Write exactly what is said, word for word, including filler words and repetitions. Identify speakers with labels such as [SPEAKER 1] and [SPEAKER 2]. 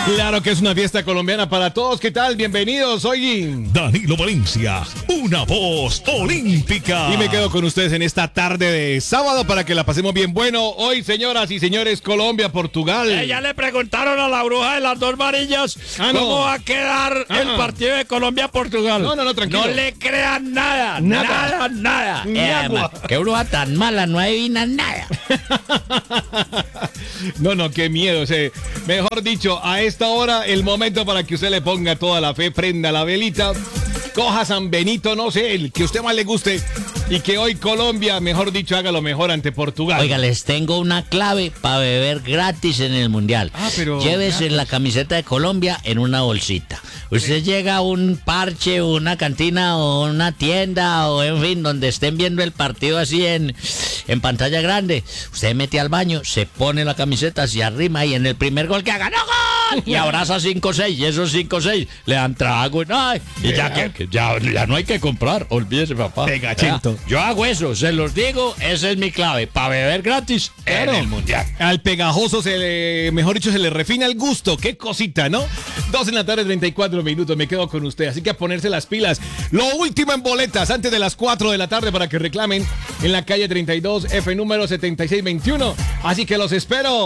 [SPEAKER 1] Claro que es una fiesta colombiana para todos. ¿Qué tal? Bienvenidos. Soy
[SPEAKER 2] Danilo Valencia, una voz olímpica.
[SPEAKER 1] Y me quedo con ustedes en esta tarde de sábado para que la pasemos bien. Bueno, hoy, señoras y señores, Colombia, Portugal.
[SPEAKER 3] Eh, ya le preguntaron a la bruja de las dos varillas
[SPEAKER 1] Ah, no.
[SPEAKER 3] cómo va a quedar
[SPEAKER 1] Ah.
[SPEAKER 3] el partido de Colombia-Portugal.
[SPEAKER 1] No, no, no, tranquilo.
[SPEAKER 3] No le crean nada,
[SPEAKER 1] Nada.
[SPEAKER 3] nada, nada.
[SPEAKER 1] Ni
[SPEAKER 3] Eh,
[SPEAKER 1] agua.
[SPEAKER 3] ma, qué bruja tan mala, no adivina nada.
[SPEAKER 1] No, no, qué miedo. O sea, mejor dicho, a esta hora el momento para que usted le ponga toda la fe, prenda la velita, coja San Benito, no sé, el que a usted más le guste, y que hoy Colombia, mejor dicho, haga lo mejor ante Portugal.
[SPEAKER 4] Oiga, les tengo una clave para beber gratis en el Mundial.
[SPEAKER 1] Ah, pero
[SPEAKER 4] Llévese
[SPEAKER 1] gratis.
[SPEAKER 4] la camiseta de Colombia en una bolsita. Usted llega a un parche, una cantina o una tienda o en fin, donde estén viendo el partido así en, en pantalla grande. Usted mete al baño, se pone la camiseta, se arrima y en el primer gol que haga, ¡no gol! Y abraza cinco seis y esos cinco seis le dan trago. ¡Ay! Y ya, que, que ya, ya no hay que comprar, olvídese, papá.
[SPEAKER 1] Pegachento.
[SPEAKER 4] Vea, Yo hago eso, se los digo, esa es mi clave, para beber gratis
[SPEAKER 1] Claro.
[SPEAKER 4] en el Mundial.
[SPEAKER 1] Al pegajoso se le, mejor dicho, se le refina el gusto. Qué cosita, ¿no? Dos en la tarde, treinta y cuatro minutos. Me quedo con usted. Así que a ponerse las pilas. Lo último en boletas antes de las cuatro de la tarde para que reclamen en la calle treinta y dos, F número setenta y seis veintiuno. Así que los espero.